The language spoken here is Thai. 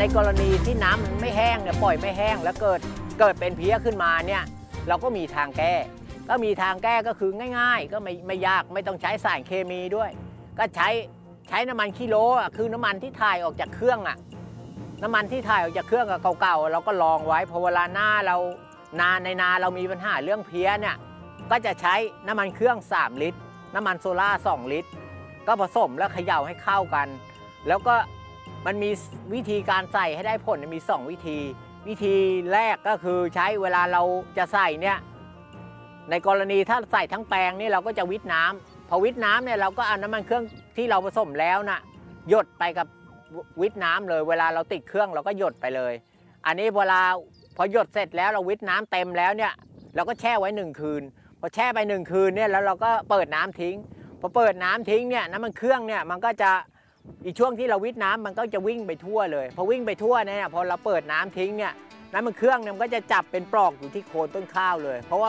กรณีที่น้ำมันไม่แห้งเนี่ยปล่อยไม่แห้งแล้วเกิดเป็นเพี้ยขึ้นมาเนี่ยเราก็มีทางแก้ก็คือง่ายๆก็ไม่ยากไม่ต้องใช้สารเคมีด้วยก็ใช้น้ำมันคิโลคือน้ำมันที่ถ่ายออกจากเครื่องน้ำมันที่ถ่ายออกจากเครื่องเก่าๆเราก็ลองไว้พอเวลาในนาเรามีปัญหาเรื่องเพี้ยเนี่ยก็จะใช้น้ำมันเครื่อง3 ลิตรน้ำมันโซล่า2 ลิตรก็ผสมแล้วเขย่าให้เข้ากันแล้วก็มันมีวิธีการใส่ให้ได้ผลมี2 วิธีแรกก็คือใช้เวลาเราจะใส่เนี่ยในกรณีถ้าใส่ทั้งแปลงนี่เราก็จะวิทน้ำพอวิทน้ำเนี่ยเราก็เอาน้ำมันเครื่องที่เราผสมแล้วน่ะหยดไปกับวิทน้ำเลยเวลาเราติดเครื่องเราก็หยดไปเลยอันนี้พอหยดเสร็จแล้วเราวิทน้ำเต็มแล้วเนี่ยเราก็แช่ไว้1 คืนพอแช่ไป1 คืนเนี่ยแล้วเราก็เปิดน้ำทิ้งพอเปิดน้ำทิ้งเนี่ยน้ำมันเครื่องเนี่ยมันก็จะอีกช่วงที่เราวิทน้ำมันก็จะวิ่งไปทั่วเลยพอวิ่งไปทั่วเนี่ยพอเราเปิดน้ำทิ้งเนี่ยน้ำมันเครื่องเนี่ยมันก็จะจับเป็นปลอกอยู่ที่โคนต้นข้าวเลยเพราะว่า